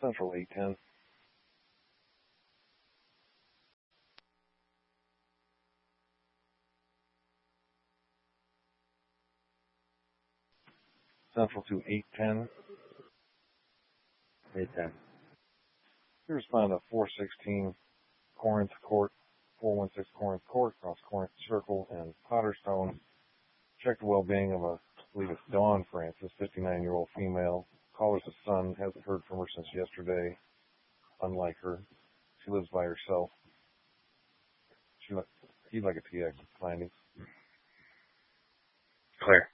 Central 810. Central to 810. 810. You respond to 416 Corinth Court, 416 Corinth Court, across Corinth Circle and Potterstone. Check the well-being of I believe it's Dawn Francis, 59-year-old female. Caller's a son, hasn't heard from her since yesterday. Unlike her, she lives by herself. He'd like a TX findings. Clear.